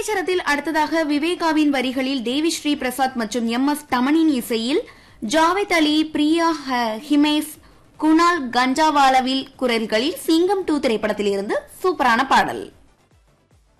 காலைச்சரத்தில் அடுத்ததாக விவேகாவின் வரிகளில் தேவிஸ்ரீ பிரசாத் மற்றும் MS தமனின் இசையில் ஜாவேத் அலி, பிரியா ஹிமேஸ், குணால் கஞ்சாவாலவில் குரல்களில் சிங்கம் 2 திரைப்படத்தில் இருந்து சூப்பரான பாடல்.